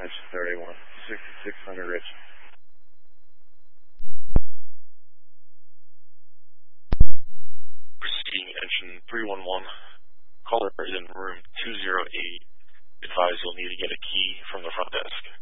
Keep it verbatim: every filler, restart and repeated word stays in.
Engine thirty-one, sixty-six hundred Rich. Proceeding engine three one one. Caller is in room two oh eight. Advise you'll need to get a key from the front desk.